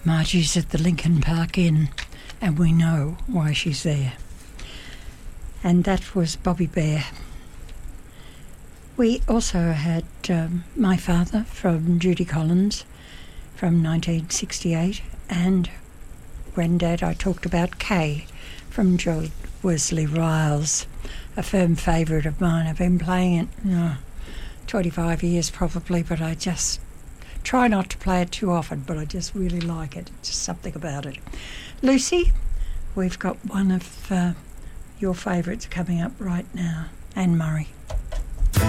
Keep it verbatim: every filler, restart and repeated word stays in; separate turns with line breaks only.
Margie's at the Lincoln Park Inn, and we know why she's there. And that was Bobby Bear. We also had um, My Father from Judy Collins from nineteen sixty-eight, and Grandad, I talked about Kay from George Wesley Riles, a firm favourite of mine. I've been playing it oh, twenty-five years probably, but I just try not to play it too often, but I just really like it. It's just something about it. Lucy, we've got one of uh, your favourites coming up right now, Anne Murray.